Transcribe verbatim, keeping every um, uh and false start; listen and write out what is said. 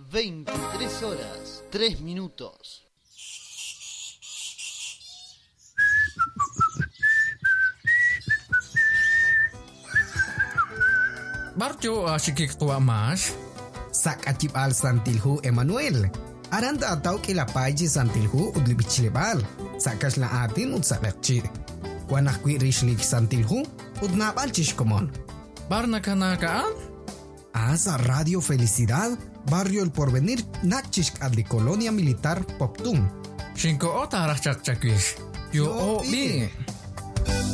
veintitrés horas, tres minutos. Barjo asyik tua mas. Sak acip al santilhu Emmanuel. Aranda atau ke la paji santilhu udli bichlebal. Sakas la atin ud sakakci. Wanah kui rishlik santilhu ud nabal chishkomon. Barna kanakaan? Asa Radio Felicidad, Barrio El Porvenir, nakchishk adli Colonia Militar Poptum. Shinko ota rachak chakwish. Yo o bi.